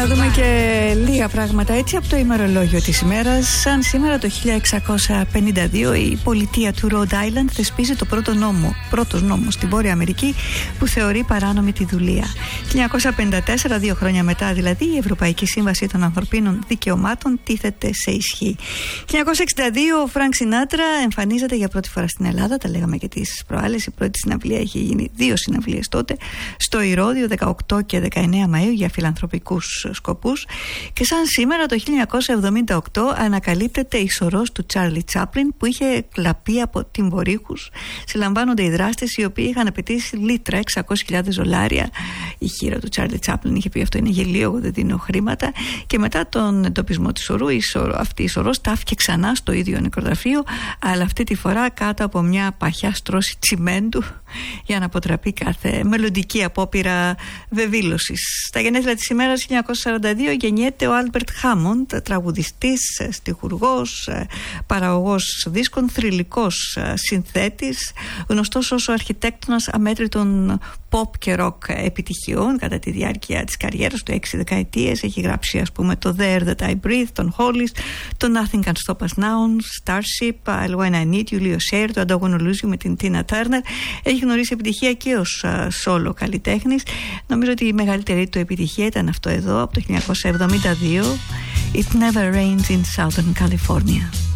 Να δούμε και λίγα πράγματα έτσι από το ημερολόγιο της ημέρας. Σαν σήμερα το 1652 η πολιτεία του Rhode Island θεσπίζει το πρώτος νόμος στην Βόρεια Αμερική που θεωρεί παράνομη τη δουλεία. 1954, 2 χρόνια μετά δηλαδή, η Ευρωπαϊκή Σύμβαση των Ανθρωπίνων Δικαιωμάτων τίθεται σε ισχύ. 1962 ο Φρανκ Σινάτρα εμφανίζεται για πρώτη φορά στην Ελλάδα. Τα λέγαμε και τις προάλλες. Η πρώτη συναυλία έχει γίνει, 2 συναυλίες τότε, στο Ηρώδειο 18 και 19 Μαΐου για φιλανθρωπικούς σκοπούς. Και σαν σήμερα το 1978 ανακαλύπτεται η σωρός του Τσάρλι Τσάπλιν που είχε κλαπεί από τυμβορύχους. Συλλαμβάνονται οι δράστες οι οποίοι είχαν απαιτήσει λίτρα, $600,000. Η χείρα του Τσάρλι Τσάπλιν είχε πει αυτό είναι γελίο, εγώ δεν δίνω χρήματα. Και μετά τον εντοπισμό της σωρού, αυτή η σωρός τάφηκε ξανά στο ίδιο νεκροταφείο, αλλά αυτή τη φορά κάτω από μια παχιά στρώση τσιμέντου για να αποτραπεί κάθε μελλοντική απόπειρα βεβήλωσης. Στα γενέθλια της ημέρας 1942 γεννιέται ο Άλμπερτ Χάμοντ, τραγουδιστής, στιχουργός, παραγωγός δίσκων, θρυλικός συνθέτης, γνωστός ως ο αρχιτέκτονας αμέτρητων pop και rock επιτυχιών κατά τη διάρκεια της καριέρας του 6 δεκαετίες. Έχει γράψει ας πούμε το There That I Breathe, τον Hollies, το Nothing Can Stop Us Now, Starship, I'll When I Need You, Leo Sayer, το I Don't Wanna Lose You με την Tina Turner. Έχει γνωρίσει επιτυχία και ως solo καλλιτέχνης. Νομίζω ότι η μεγαλύτερη του επιτυχία ήταν αυτό εδώ από το 1972, It Never Rains in Southern California.